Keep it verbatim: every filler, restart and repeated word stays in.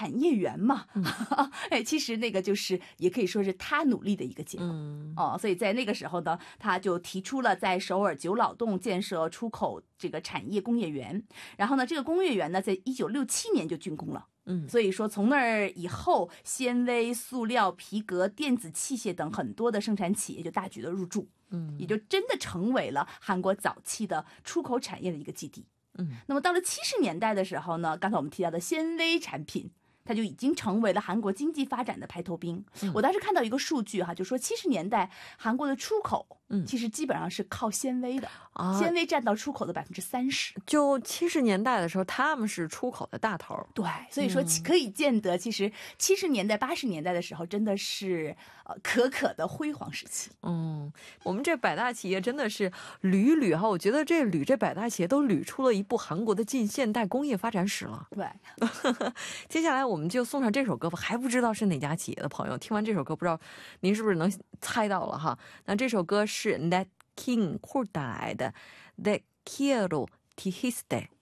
产业园嘛，哎，其实那个就是也可以说是他努力的一个结果。 嗯哦，所以在那个时候呢，他就提出了在首尔九老洞建设出口这个产业工业园。然后呢，这个工业园呢，在一九六七年就竣工了。 嗯， 所以说从那儿以后，纤维、塑料、皮革、电子器械等很多的生产企业就大举的入驻， 嗯， 也就真的成为了韩国早期的出口产业的一个基地。 嗯， 那么到了七十年代的时候呢，刚才我们提到的纤维产品，它就已经成为了韩国经济发展的排头兵。 嗯、 我当时看到一个数据哈，就说七十年代韩国的出口， 嗯， 其实基本上是靠纤维的，啊、纤维占到出口的百分之三十。 就七十年代的时候，他们是出口的大头。 对，所以说可以见得，其实七十年代、八十年代的时候，真的是呃可可的辉煌时期。 嗯，我们这百大企业真的是捋捋哈，我觉得这捋这百大企业都捋出了一部韩国的近现代工业发展史了。 对， 接下来我们就送上这首歌吧，还不知道是哪家企业的朋友，听完这首歌不知道您是不是能猜到了哈？那这首歌是 Nat King Cole带来的 The Quiero Dijiste。